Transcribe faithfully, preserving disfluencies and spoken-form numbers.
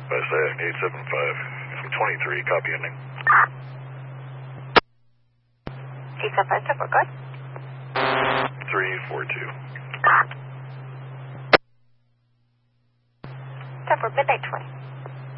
West Avenue eight seven five. I'm twenty-three, copy ending. eight seven five, step, we're good. three four two. Step, we're midnight twenty.